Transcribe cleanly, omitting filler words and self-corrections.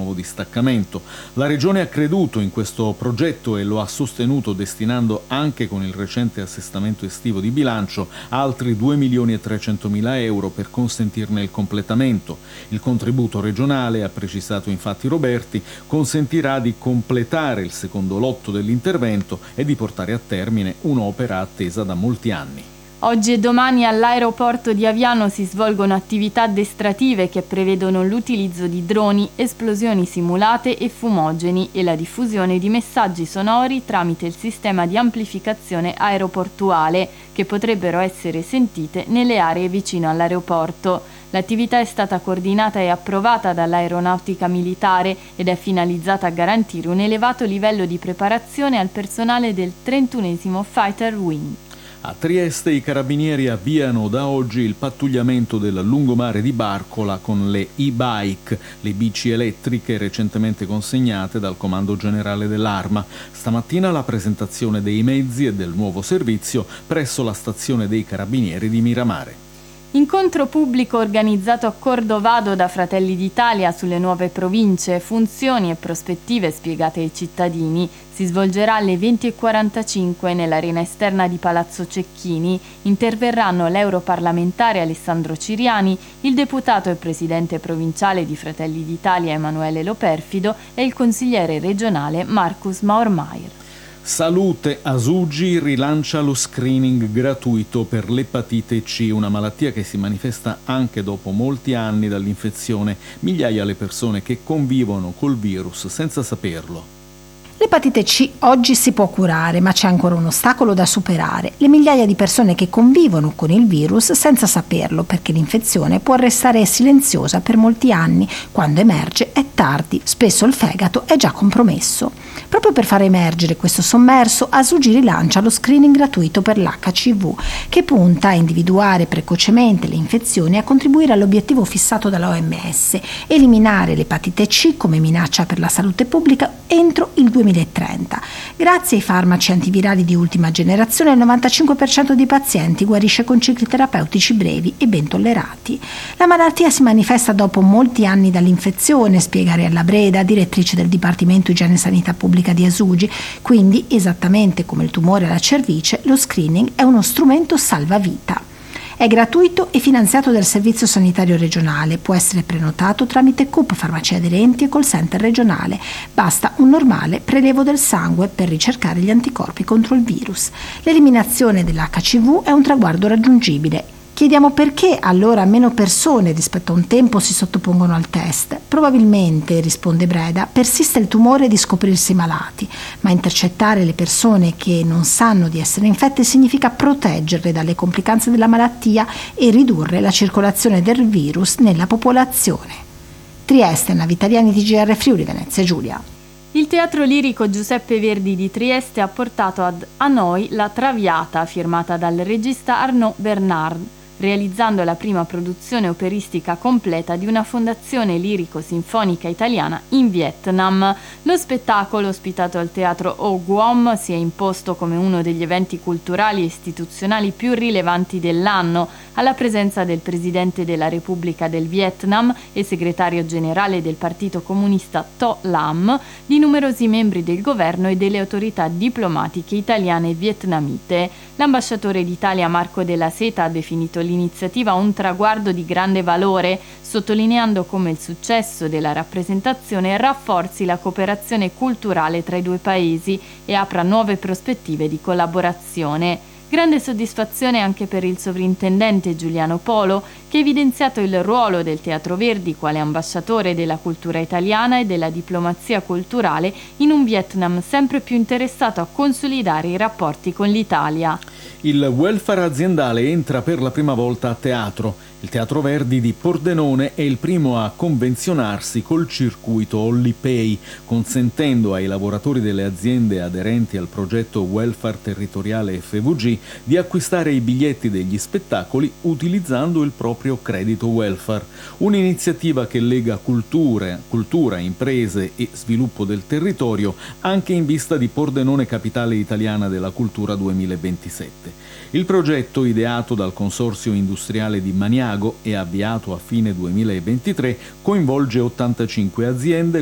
nuovo distaccamento. La Regione ha creduto in questo progetto e lo ha sostenuto destinando anche con il recente assestamento estivo di bilancio altri 2.300.000 euro per consentirne il completamento. Il contributo regionale, ha precisato infatti Roberti, consentirà di completare il secondo lotto dell'intervento e di portare a termine un'opera attesa da molti anni. Oggi e domani all'aeroporto di Aviano si svolgono attività addestrative che prevedono l'utilizzo di droni, esplosioni simulate e fumogeni e la diffusione di messaggi sonori tramite il sistema di amplificazione aeroportuale che potrebbero essere sentite nelle aree vicino all'aeroporto. L'attività è stata coordinata e approvata dall'Aeronautica Militare ed è finalizzata a garantire un elevato livello di preparazione al personale del 31° Fighter Wing. A Trieste i carabinieri avviano da oggi il pattugliamento del lungomare di Barcola con le e-bike, le bici elettriche recentemente consegnate dal Comando Generale dell'Arma. Stamattina la presentazione dei mezzi e del nuovo servizio presso la stazione dei carabinieri di Miramare. Incontro pubblico organizzato a Cordovado da Fratelli d'Italia sulle nuove province, funzioni e prospettive spiegate ai cittadini. Si svolgerà alle 20:45 nell'arena esterna di Palazzo Cecchini. Interverranno l'europarlamentare Alessandro Ciriani, il deputato e presidente provinciale di Fratelli d'Italia Emanuele Loperfido e il consigliere regionale Marcus Maurmaier. Salute Asuggi rilancia lo screening gratuito per l'epatite C, una malattia che si manifesta anche dopo molti anni dall'infezione. Migliaia le persone che convivono col virus senza saperlo. L'epatite C oggi si può curare, ma c'è ancora un ostacolo da superare: le migliaia di persone che convivono con il virus senza saperlo, perché l'infezione può restare silenziosa per molti anni. Quando emerge è tardi, spesso il fegato è già compromesso. Proprio per far emergere questo sommerso, Asuggi rilancia lo screening gratuito per l'HCV, che punta a individuare precocemente le infezioni e a contribuire all'obiettivo fissato dalla OMS: eliminare l'epatite C come minaccia per la salute pubblica entro il 2030. Grazie ai farmaci antivirali di ultima generazione, il 95% dei pazienti guarisce con cicli terapeutici brevi e ben tollerati. La malattia si manifesta dopo molti anni dall'infezione, spiega Ariella Breda, direttrice del Dipartimento Igiene e Sanità Pubblica di Asuggi. Quindi, esattamente come il tumore alla cervice, lo screening è uno strumento salvavita. È gratuito e finanziato dal Servizio Sanitario Regionale, può essere prenotato tramite CUP, farmacie aderenti e call center regionale. Basta un normale prelevo del sangue per ricercare gli anticorpi contro il virus. L'eliminazione dell'HCV è un traguardo raggiungibile. Chiediamo perché allora meno persone rispetto a un tempo si sottopongono al test. Probabilmente, risponde Breda, persiste il tumore di scoprirsi malati, ma intercettare le persone che non sanno di essere infette significa proteggerle dalle complicanze della malattia e ridurre la circolazione del virus nella popolazione. Trieste, Navitaliani, TGR Friuli, Venezia Giulia. Il Teatro Lirico Giuseppe Verdi di Trieste ha portato a noi La Traviata, firmata dal regista Arnaud Bernard, realizzando la prima produzione operistica completa di una fondazione lirico-sinfonica italiana in Vietnam. Lo spettacolo, ospitato al Teatro O Guom, si è imposto come uno degli eventi culturali e istituzionali più rilevanti dell'anno, alla presenza del Presidente della Repubblica del Vietnam e segretario generale del Partito Comunista To Lam, di numerosi membri del governo e delle autorità diplomatiche italiane e vietnamite. L'ambasciatore d'Italia Marco Della Seta ha definito l'iniziativa un traguardo di grande valore, sottolineando come il successo della rappresentazione rafforzi la cooperazione culturale tra i due paesi e apra nuove prospettive di collaborazione. Grande soddisfazione anche per il sovrintendente Giuliano Polo, che ha evidenziato il ruolo del Teatro Verdi quale ambasciatore della cultura italiana e della diplomazia culturale in un Vietnam sempre più interessato a consolidare i rapporti con l'Italia. Il welfare aziendale entra per la prima volta a teatro. Il Teatro Verdi di Pordenone è il primo a convenzionarsi col circuito Ollipay, consentendo ai lavoratori delle aziende aderenti al progetto Welfare Territoriale FVG di acquistare i biglietti degli spettacoli utilizzando il proprio credito welfare. Un'iniziativa che lega cultura, imprese e sviluppo del territorio anche in vista di Pordenone Capitale Italiana della Cultura 2027. Il progetto, ideato dal Consorzio Industriale di Maniago e avviato a fine 2023, coinvolge 85 aziende